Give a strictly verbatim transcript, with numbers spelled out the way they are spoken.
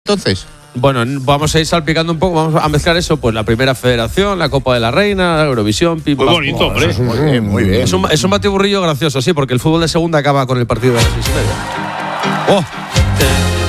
entonces? Bueno, vamos a ir salpicando un poco, vamos a mezclar eso, pues la primera federación, la Copa de la Reina, la Eurovisión, pim, Muy pam, bonito, pum. hombre. Muy bien, muy bien. Es un, es un batiburrillo gracioso, sí, porque el fútbol de segunda acaba con el partido de las seis y media. ¡Oh!